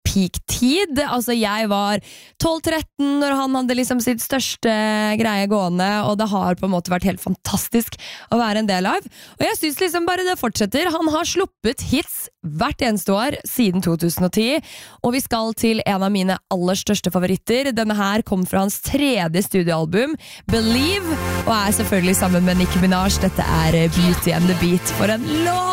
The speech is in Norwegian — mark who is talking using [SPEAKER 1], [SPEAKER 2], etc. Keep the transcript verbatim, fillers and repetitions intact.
[SPEAKER 1] peak-tid. Altså, jeg var tolv tretten når han hadde liksom sitt største greie gående, og det har på en måte vært helt fantastisk å være en del av. Og jeg synes liksom bare det fortsetter. Han har sluppet hits hvert eneste år siden to tusen og ti, og vi skal til en av mine aller største favoritter. Denne her kom fra hans tredje studioalbum, Believe, og er selvfølgelig sammen med Nicki Minaj. Dette er Beauty and the Beat. For en låt!